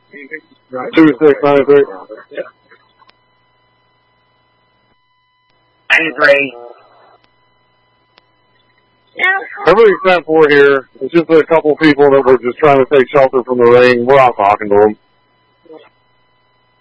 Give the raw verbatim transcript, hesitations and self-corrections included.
Two six nine three. ninety-three. Everything's set for here. It's just a couple of people that were just trying to take shelter from the rain. We're out talking to them.